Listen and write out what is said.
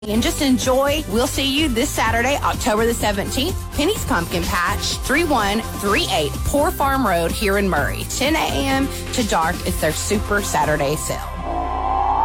and just enjoy. We'll see you this Saturday, October the 17th, Penny's Pumpkin Patch, 3138 Poor Farm Road here in Murray. 10 a.m. to dark is their Super Saturday sale.